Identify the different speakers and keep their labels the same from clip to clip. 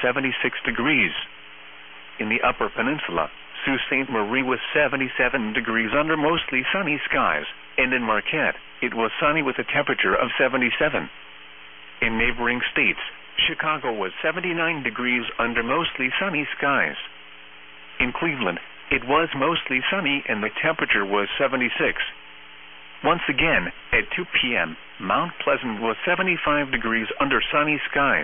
Speaker 1: 76 degrees. In the Upper Peninsula, Sault Ste. Marie was 77 degrees under mostly sunny skies, and in Marquette, it was sunny with a temperature of 77. In neighboring states, Chicago was 79 degrees under mostly sunny skies. In Cleveland, it was mostly sunny and the temperature was 76. Once again, at 2 p.m., Mount Pleasant was 75 degrees under sunny skies.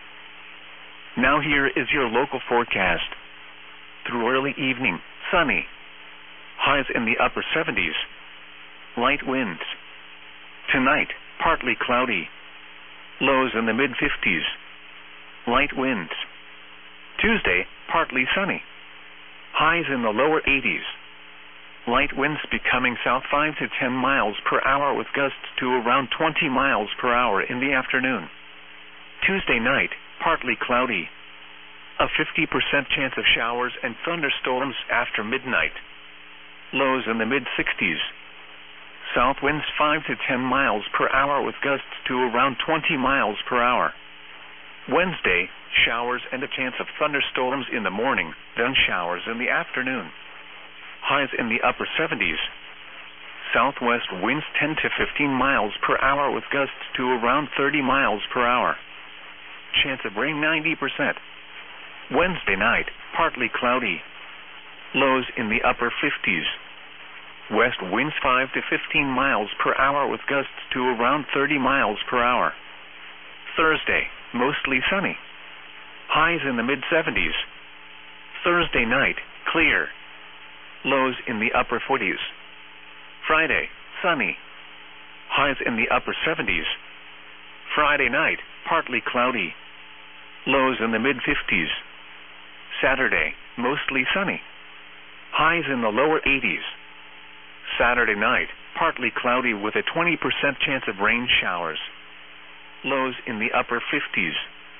Speaker 1: Now here is your local forecast. Through early evening, sunny. Highs in the upper 70s. Light winds. Tonight, partly cloudy. Lows in the mid-50s. Light winds. Tuesday, partly sunny. Highs in the lower 80s. Light winds becoming south 5 to 10 miles per hour with gusts to around 20 miles per hour in the afternoon. Tuesday night, partly cloudy. A 50% chance of showers and thunderstorms after midnight. Lows in the mid-60s. South winds 5 to 10 miles per hour with gusts to around 20 miles per hour. Wednesday, showers and a chance of thunderstorms in the morning, then showers in the afternoon. Highs in the upper 70s. Southwest winds 10 to 15 miles per hour with gusts to around 30 miles per hour. Chance of rain 90%. Wednesday night, partly cloudy. Lows in the upper 50s. West winds 5 to 15 miles per hour with gusts to around 30 miles per hour. Thursday, mostly sunny. Highs in the mid-70s. Thursday night, clear. Lows in the upper 40s. Friday, sunny. Highs in the upper 70s. Friday night, partly cloudy. Lows in the mid-50s. Saturday, mostly sunny. Highs in the lower 80s. Saturday night, partly cloudy with a 20% chance of rain showers. Lows in the upper 50s.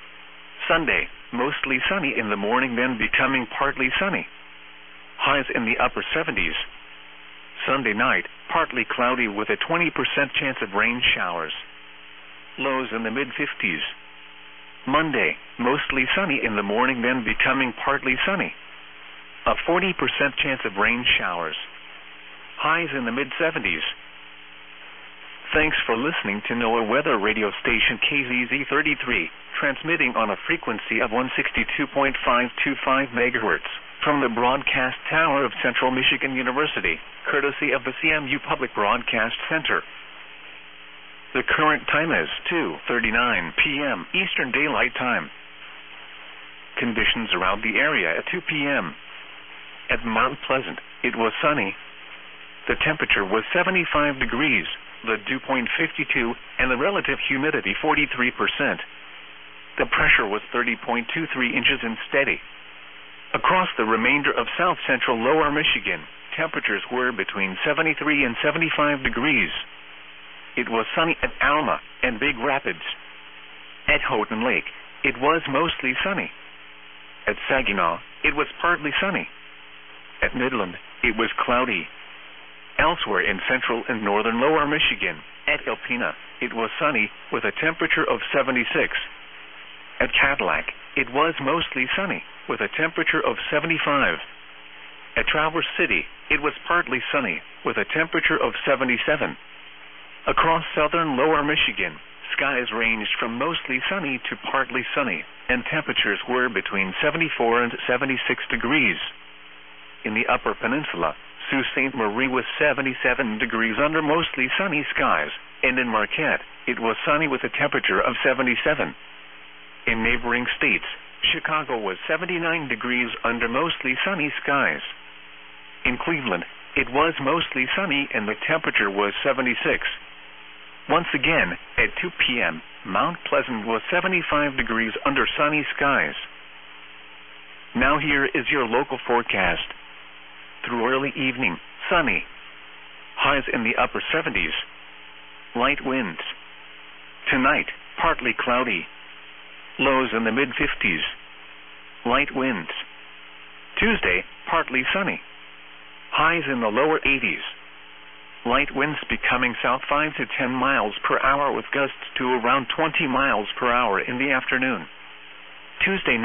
Speaker 1: Sunday, mostly sunny in the morning, then becoming partly sunny. Highs in the upper 70s. Sunday night, partly cloudy with a 20% chance of rain showers. Lows in the mid-50s. Monday, mostly sunny in the morning, then becoming partly sunny. A 40% chance of rain showers. Highs in the mid-70s. Thanks for listening to NOAA Weather Radio Station KZZ33, transmitting on a frequency of 162.525 MHz from the broadcast tower of Central Michigan University, courtesy of the CMU Public Broadcast Center. The current time is 2:39 p.m. Eastern Daylight Time. Conditions around the area at 2 p.m. At Mount Pleasant, it was sunny. The temperature was 75 degrees, the dew point 52, and the relative humidity 43%. The pressure was 30.23 inches and steady. Across the remainder of south-central lower Michigan, temperatures were between 73 and 75 degrees. It was sunny at Alma and Big Rapids. At Houghton Lake, it was mostly sunny. At Saginaw, it was partly sunny. At Midland, it was cloudy. Elsewhere in central and northern lower Michigan, at Alpena, it was sunny with a temperature of 76. At Cadillac, it was mostly sunny with a temperature of 75. At Traverse City, it was partly sunny with a temperature of 77. Across southern lower Michigan, skies ranged from mostly sunny to partly sunny, and temperatures were between 74 and 76 degrees. In the Upper Peninsula, Sault Ste. Marie was 77 degrees under mostly sunny skies, and in Marquette, it was sunny with a temperature of 77. In neighboring states, Chicago was 79 degrees under mostly sunny skies. In Cleveland, it was mostly sunny and the temperature was 76. Once again, at 2 p.m., Mount Pleasant was 75 degrees under sunny skies. Now here is your local forecast. Through early evening, sunny. Highs in the upper 70s. Light winds. Tonight, partly cloudy. Lows in the mid-50s. Light winds. Tuesday, partly sunny. Highs in the lower 80s. Light winds becoming south 5 to 10 miles per hour with gusts to around 20 miles per hour in the afternoon. Tuesday night.